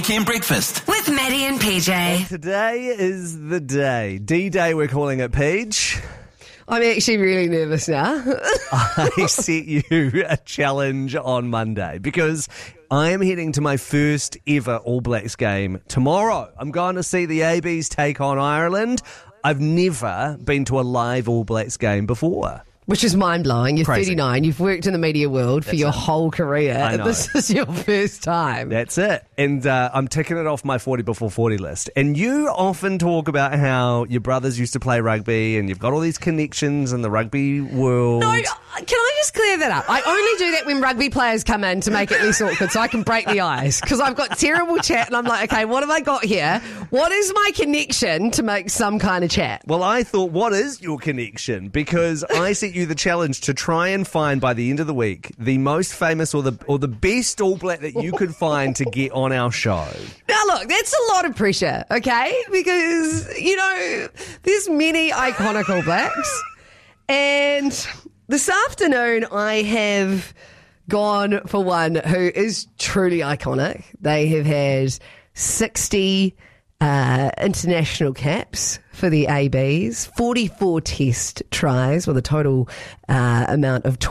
Weekend Breakfast with Maddie and PJ. Today is the day. D-Day we're calling it, Paige. I'm actually really nervous now. I set you a challenge on Monday because I am heading to my first ever All Blacks game tomorrow. I'm going to see the ABs take on Ireland. I've never been to a live All Blacks game before. Which is mind-blowing. You're Crazy. 39. You've worked in the media world for your whole career. I know. This is your first time. That's it. And I'm ticking it off my 40 before 40 list. And you often talk about how your brothers used to play rugby and you've got all these connections in the rugby world. No, can I just clear that up? I only do that when rugby players come in to make it less awkward so I can break the ice. Because I've got terrible chat and I'm like, okay, what have I got here? What is my connection to make some kind of chat? Well, I thought, what is your connection? Because I set you the challenge to try and find by the end of the week the most famous or the best All Black that you could find to get on our show. Now, look, that's a lot of pressure, okay? Because, you know, there's many iconic All Blacks. And this afternoon, I have gone for one who is truly iconic. They have had 60 international caps for the ABs, 44 test tries with a total amount of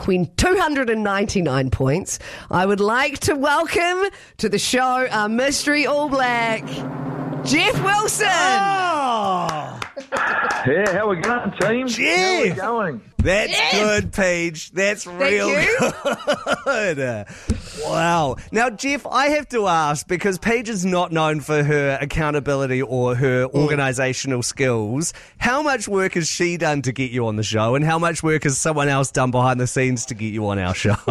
299 points. I would like to welcome to the show our mystery All Black, Jeff Wilson. Oh, Yeah, how we going, team? Jeff! How we going? that's Yes. good, Paige. That's real you. good. Wow. Now, Jeff, I have to ask, because Paige is not known for her accountability or her organisational skills, how much work has she done to get you on the show, and how much work has someone else done behind the scenes to get you on our show?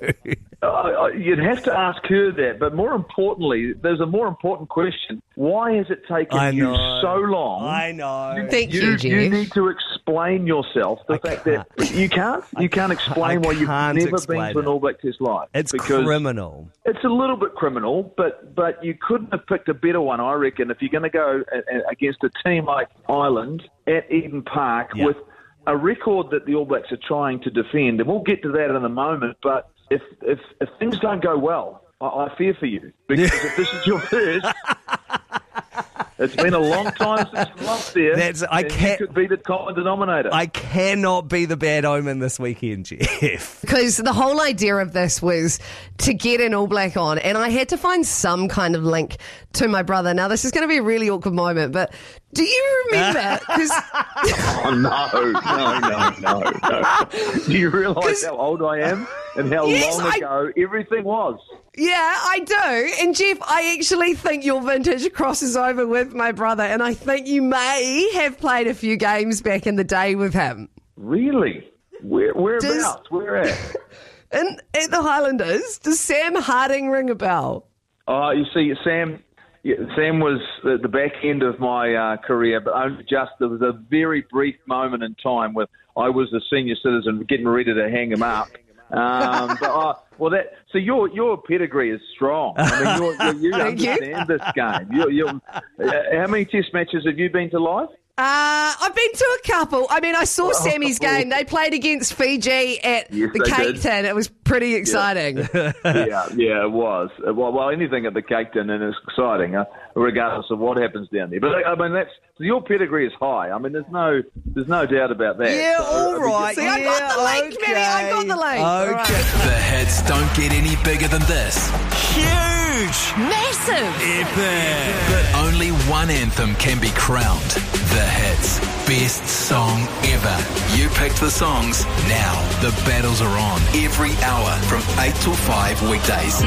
You'd have to ask her that, but more importantly, there's a more important question. Why has it taken you so long? I know. Thank you, Jeff. You need to explain yourself. The fact that you can't explain why you've can't never explain been to an it. All Black Test live. It's because criminal. It's a little bit criminal, but you couldn't have picked a better one, I reckon, if you're going to go against a team like Ireland at Eden Park with a record that the All Blacks are trying to defend. And we'll get to that in a moment, but if things don't go well, I fear for you. Because if this is your first, it's been a long time since you lost there. You could be the common denominator. I cannot be the bad omen this weekend, Jeff. Because the whole idea of this was to get an All Black on, and I had to find some kind of link to my brother. Now, this is going to be a really awkward moment, but do you remember? No. Do you realise how old I am and how long ago everything was? Yeah, I do. And Jeff, I actually think your vintage crosses over with my brother, and I think you may have played a few games back in the day with him. Really? Whereabouts? Where at? And at the Highlanders, does Sam Harding ring a bell? Oh, you see, Sam was at the back end of my career, but only there was a very brief moment in time where I was a senior citizen getting ready to hang him up. So your pedigree is strong. I mean, you understand this game. How many test matches have you been to live? I've been to a couple. I mean, I saw Sammy's game. They played against Fiji at the Cape Tin. It was pretty exciting. Yeah, it was. Well, anything at the Cape Tin and it's exciting, regardless of what happens down there. But I mean, your pedigree is high. I mean, there's no doubt about that. Yeah, all right. See, I got the link, Manny. I got the link. Okay. Right. The hits don't get any bigger than this. Huge! Massive. Epic! But only one anthem can be crowned. The hits. Best song ever. You picked the songs. Now the battles are on. Every hour from 8 till 5 weekdays.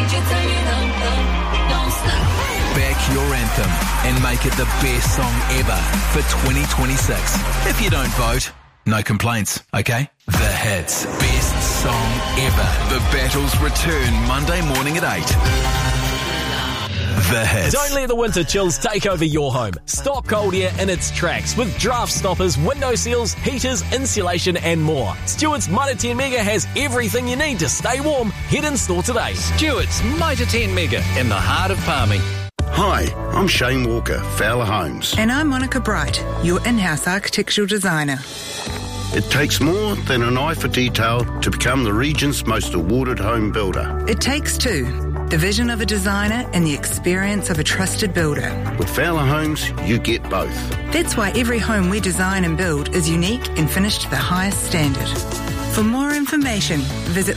Back your anthem and make it the best song ever for 2026. If you don't vote, no complaints, okay? The hits. Best song ever. The battles return Monday morning at 8. The hits. Don't let the winter chills take over your home. Stop cold air in its tracks with draft stoppers, window seals, heaters, insulation and more. Stewart's Mitre 10 Mega has everything you need to stay warm. Head in store today. Stewart's Mitre 10 Mega in the heart of Palmy. Hi, I'm Shane Walker, Fowler Homes. And I'm Monica Bright, your in-house architectural designer. It takes more than an eye for detail to become the region's most awarded home builder. It takes two. The vision of a designer and the experience of a trusted builder. With Fowler Homes, you get both. That's why every home we design and build is unique and finished to the highest standard. For more information, visit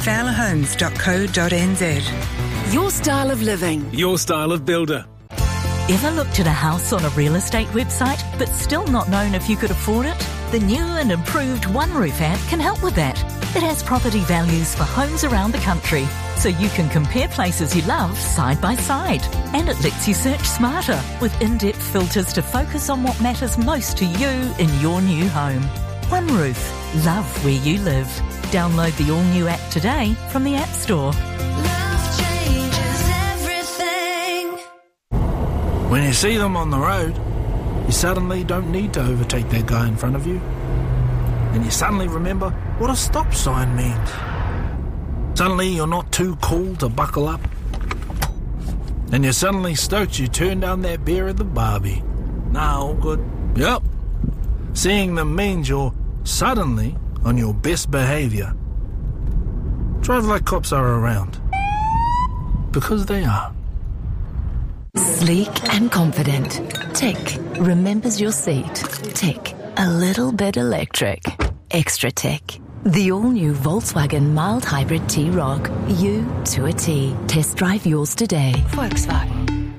fowlerhomes.co.nz. Your style of living. Your style of builder. Ever looked at a house on a real estate website but still not known if you could afford it? The new and improved OneRoof app can help with that. It has property values for homes around the country, so you can compare places you love side by side. And it lets you search smarter with in-depth filters to focus on what matters most to you in your new home. OneRoof. Love where you live. Download the all-new app today from the App Store. Love changes everything. When you see them on the road, you suddenly don't need to overtake that guy in front of you. And you suddenly remember what a stop sign means. Suddenly you're not too cool to buckle up. And you're suddenly stoked you turned down that beer at the Barbie. Nah, all good. Yep. Seeing them means you're suddenly on your best behaviour. Drive like cops are around. Because they are. Sleek and confident. Tick. Remembers your seat. Tick. A little bit electric. Extra tick. The all-new Volkswagen mild hybrid T-Roc. You to a T. Test drive yours today. Volkswagen.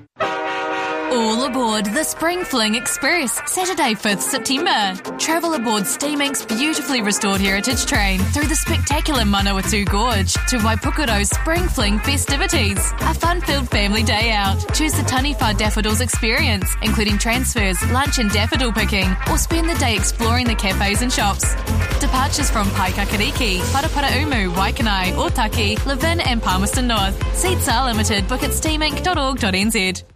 All aboard the Spring Fling Express, Saturday 5th September. Travel aboard Steam Inc.'s beautifully restored heritage train through the spectacular Manawatu Gorge to Waipukuro's Spring Fling festivities. A fun-filled family day out. Choose the Taniwha Daffodils experience, including transfers, lunch and daffodil picking, or spend the day exploring the cafes and shops. Departures from Paikakariki, Paraparaumu, Waikanai, Otaki, Levin and Palmerston North. Seats are limited. Book at steaminc.org.nz.